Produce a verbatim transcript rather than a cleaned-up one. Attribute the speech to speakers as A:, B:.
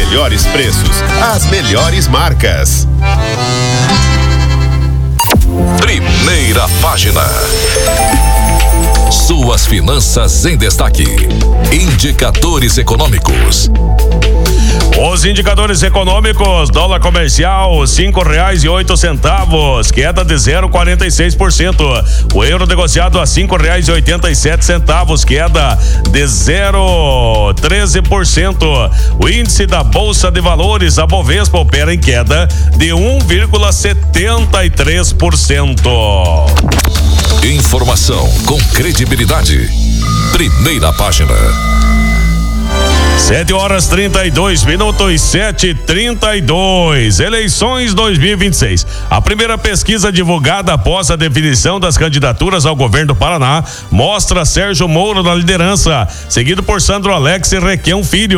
A: melhores preços, as melhores marcas.
B: Primeira página. Suas finanças em destaque. Indicadores econômicos.
C: Os indicadores econômicos: dólar comercial cinco reais e oito centavos, queda de zero vírgula quarenta e seis por cento. O euro negociado a cinco reais e oitenta e sete centavos, queda de zero vírgula treze por cento. O índice da Bolsa de Valores, a Bovespa, opera em queda de um vírgula setenta e três por cento.
B: Informação com credibilidade. Primeira página.
C: Sete horas trinta e dois minutos, sete e trinta e dois. Eleições dois mil e vinte e seis. A primeira pesquisa divulgada após a definição das candidaturas ao governo do Paraná mostra Sérgio Moro na liderança, seguido por Sandro Alex e Requião Filho.